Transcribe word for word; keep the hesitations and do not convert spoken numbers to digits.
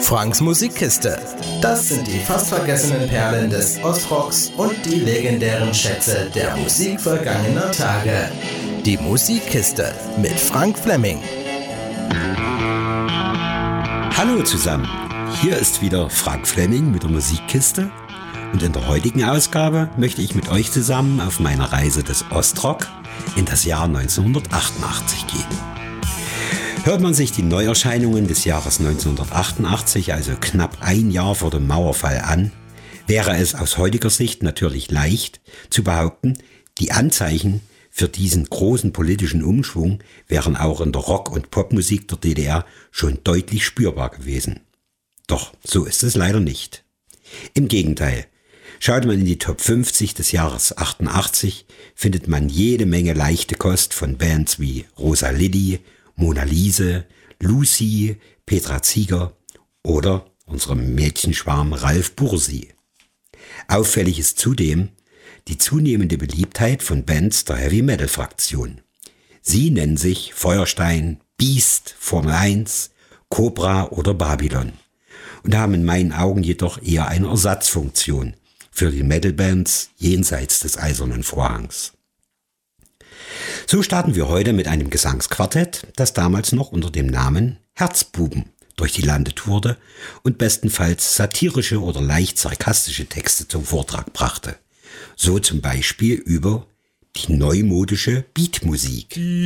Franks Musikkiste. Das sind die fast vergessenen Perlen des Ostrocks und die legendären Schätze der Musik vergangener Tage. Die Musikkiste mit Frank Fleming. Hallo zusammen, hier ist wieder Frank Fleming mit der Musikkiste und in der heutigen Ausgabe möchte ich mit euch zusammen auf meine Reise des Ostrock in das Jahr neunzehnhundertachtundachtzig gehen. Hört man sich die Neuerscheinungen des Jahres neunzehnhundertachtundachtzig, also knapp ein Jahr vor dem Mauerfall an, wäre es aus heutiger Sicht natürlich leicht zu behaupten, die Anzeichen für diesen großen politischen Umschwung wären auch in der Rock- und Popmusik der D D R schon deutlich spürbar gewesen. Doch so ist es leider nicht. Im Gegenteil, schaut man in die Top fünfzig des Jahres achtundachtzig, findet man jede Menge leichte Kost von Bands wie Rosa Liddy, Mona Lise, Lucy, Petra Zieger oder unserem Mädchenschwarm Ralf Bursi. Auffällig ist zudem die zunehmende Beliebtheit von Bands der Heavy-Metal-Fraktion. Sie nennen sich Feuerstein, Beast, Formel eins, Cobra oder Babylon und haben in meinen Augen jedoch eher eine Ersatzfunktion für die Metal-Bands jenseits des Eisernen Vorhangs. So starten wir heute mit einem Gesangsquartett, das damals noch unter dem Namen Herzbuben durch die Lande tourte und bestenfalls satirische oder leicht sarkastische Texte zum Vortrag brachte. So zum Beispiel über die neumodische Beatmusik.